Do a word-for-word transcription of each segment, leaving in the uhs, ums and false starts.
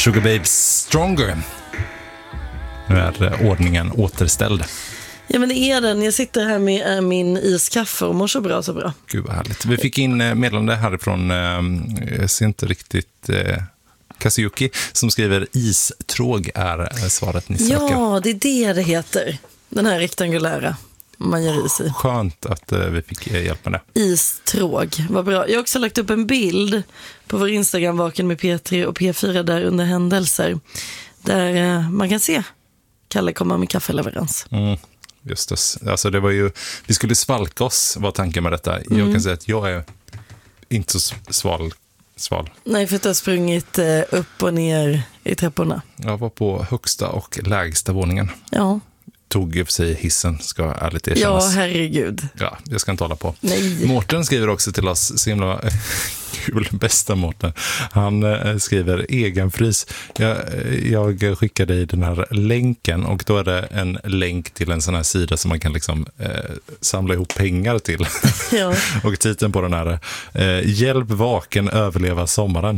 Sugar Babes Stronger. Nu är ordningen återställd. Ja, men det är den. Jag sitter här med min iskaffe och mår så bra, så bra. Gud vad härligt. Vi fick in meddelande härifrån, jag ser inte riktigt, Kazuki, som skriver istråg är svaret ni söker. Ja, det är det det heter. Den här rektangulära man gör is i. Skönt att vi fick hjälp med det. Istråg, vad bra. Jag har också lagt upp en bild på vår Instagram, Vaken med P tre och P fyra, där under händelser. Där man kan se Kalle komma med kaffeleverans. Mm. Just det. Alltså det var ju, vi skulle svalka oss, var tanken med detta. Mm. Jag kan säga att jag är inte så sval. sval. Nej, för att du har sprungit upp och ner i trapporna. Jag var på högsta och lägsta våningen. Ja. Tog ju för sig hissen, ska ärligt erkännas. Ja, herregud. Ja, jag ska inte hålla på. Nej. Mårten skriver också till oss, så himla kul, bästa Mårten. Han eh, skriver egenfrys. Jag, jag skickar dig den här länken och då är det en länk till en sån här sida som man kan liksom eh, samla ihop pengar till. Ja. Och titeln på den här, eh, hjälp vaken överleva sommaren.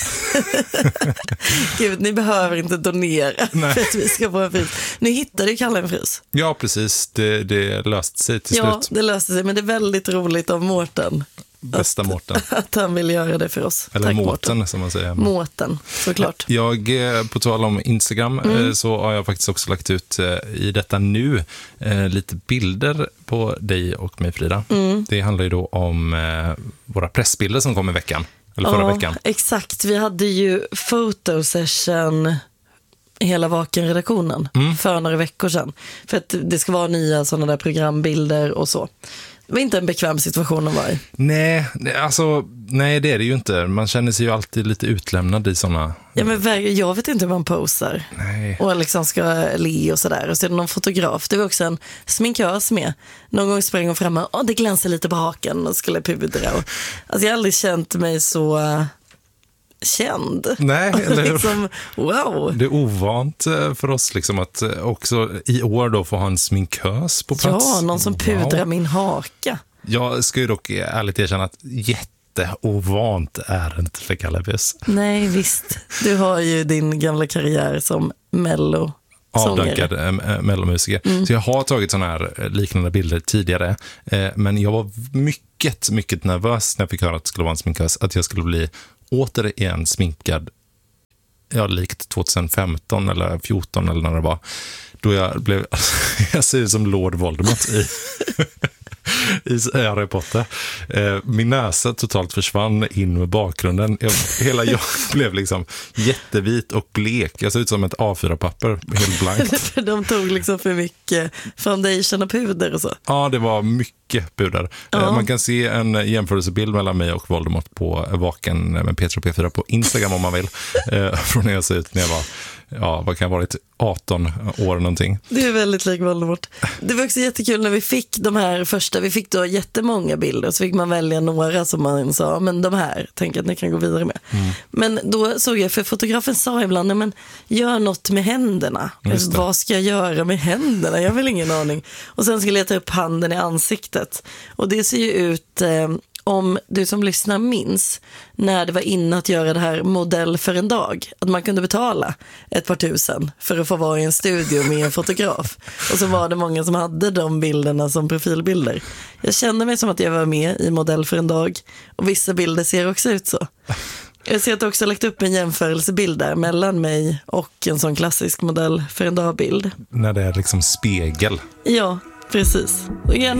Gud, ni behöver inte donera. Nej. För att vi ska få en frys. Nu hittade ju Kalle en frys. Ja, precis. Det, det löste sig till ja, slut. Ja, det löste sig. Men det är väldigt roligt av Mårten. Bästa Mårten. Att, att han vill göra det för oss. Eller Tack, Mårten, Mårten, som man säger. Mårten, såklart. Jag, på tal om Instagram, mm. så har jag faktiskt också lagt ut i detta nu lite bilder på dig och mig, Frida. Mm. Det handlar ju då om våra pressbilder som kom i veckan. Eller förra ja, veckan. Exakt. Vi hade ju fotosession hela Vaken-redaktionen mm. för några veckor sedan. För att det ska vara nya sådana där programbilder och så. Det var inte en bekväm situation att vara i. Nej, alltså, nej, det är det ju inte. Man känner sig ju alltid lite utlämnad i sådana... Ja, men jag vet inte hur man posar. Nej. Och liksom ska le och sådär. Och så är det någon fotograf. Det var också en sminkös med. Någon gång sprang hon fram och oh, det glänser lite på haken och skulle pudra. Och, alltså jag har aldrig känt mig så uh, känd. Nej, eller liksom, wow. Det är ovant för oss liksom att också i år då få ha en sminkös på plats. Ja, någon som pudrar wow. min haka. Jag ska ju dock ärligt erkänna att jätteovant är inte för Kallebus. Nej, visst. Du har ju din gamla karriär som mello. Avdankad äh, mellomusiker. Mm. Så jag har tagit såna här liknande bilder tidigare. Eh, men jag var mycket, mycket nervös när jag fick höra att det skulle vara en sminkös. Att jag skulle bli återigen sminkad, ja, likt tjugohundrafemton eller fjorton eller när det var. Då jag blev, jag ser ut som Lord Voldemort i... i Harry Potter. Eh, min näsa totalt försvann in med bakgrunden. Jag, hela jag blev liksom jättevit och blek. Jag såg ut som ett A fyra-papper, helt blankt. De tog liksom för mycket foundation och puder och så. Ja, det var mycket puder. Ja. Eh, man kan se en jämförelsebild mellan mig och Voldemort på Vaken med P tre och P fyra på Instagram om man vill. Eh, från när jag såg ut när jag var, ja, vad kan jag ha varit, arton år någonting. Det är väldigt lik Voldemort. Det var också jättekul när vi fick de här första, vi fick då jättemånga bilder och så fick man välja några som man sa, men de här tänker att ni kan gå vidare med. Mm. Men då såg jag, för fotografen sa ibland, men gör något med händerna. Vad ska jag göra med händerna? Jag har väl ingen aning. Och sen skulle jag ta upp handen i ansiktet. Och det ser ju ut... Eh, om du som lyssnar minns när det var inne att göra det här modell för en dag, att man kunde betala ett par tusen för att få vara i en studio med en fotograf, och så var det många som hade de bilderna som profilbilder. Jag kände mig som att jag var med i modell för en dag, och vissa bilder ser också ut så. Jag ser att du också lagt upp en jämförelsebild där mellan mig och en sån klassisk modell för en dag-bild. När det är liksom spegel. Ja, precis.